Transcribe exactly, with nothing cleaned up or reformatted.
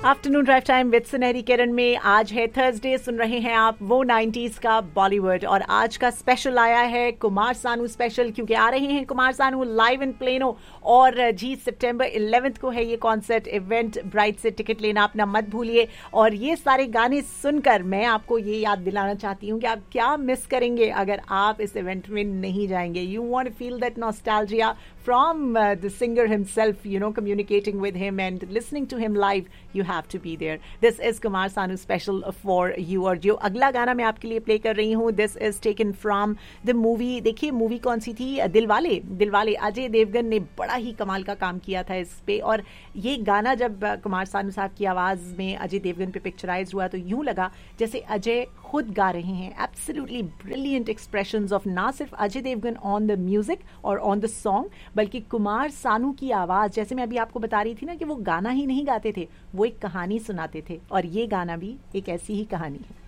Afternoon drive time with सुनहरी किरण में आज है थर्सडे। सुन रहे हैं आप वो नाइंटीज़ का बॉलीवुड और आज का स्पेशल आया है कुमार सानू स्पेशल, क्योंकि आ रहे हैं Kumar Sanu live in plano. और जी सितंबर इलेवेंथ को है ये कॉन्सर्ट इवेंट। ब्राइट से टिकट लेना अपना मत भूलिए। और ये सारे गाने सुनकर मैं आपको ये याद दिलाना चाहती हूँ कि आप क्या मिस करेंगे अगर आप इस इवेंट में नहीं जाएंगे। You want to feel that nostalgia from uh, the singer himself, you know, communicating with him and listening to him live. You have to be there. This is Kumar Sanu special for you. और जो अगला गाना मैं आपके लिए play कर रही हूँ, this is taken from the movie. देखिए मूवी कौन सी थी? दिलवाले। दिलवाले अजय देवगन ने बड़ा ही कमाल का काम किया था इस पे। और ये गाना जब कुमार सानू साहब की आवाज में अजय देवगन पे पिक्चराइज हुआ तो यूं लगा जैसे अजय खुद गा रहे हैं। एब्सोल्युटली ब्रिलियंट एक्सप्रेशंस ऑफ ना सिर्फ Ajay Devgan on the music और ऑन द सॉन्ग, बल्कि कुमार सानू की आवाज, जैसे मैं अभी आपको बता रही थी ना कि वो गाना ही नहीं गाते थे, वो एक कहानी सुनाते थे। और ये गाना भी एक ऐसी ही कहानी है।